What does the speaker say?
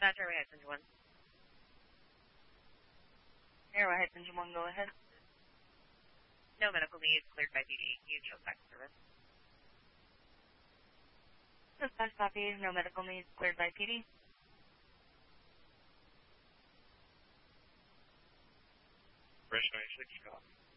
Airway Heights Engine 1. Airway Heights Engine 1, go ahead. No medical needs, cleared by PD. Union back service. Dispatch copy, no medical needs, cleared by PD. Fresh 96 copy.